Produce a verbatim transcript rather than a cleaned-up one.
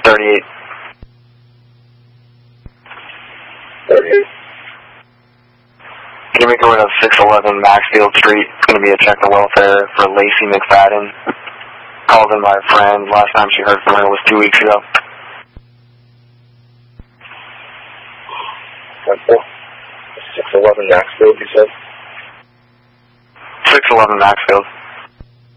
thirty-eight. thirty-eight. Can you make your way to six eleven Maxfield Street? It's going to be a check of welfare for Lacey McFadden. Called in by a friend. Last time she heard from her was two weeks ago. six eleven Maxfield, you said? six eleven Maxfield.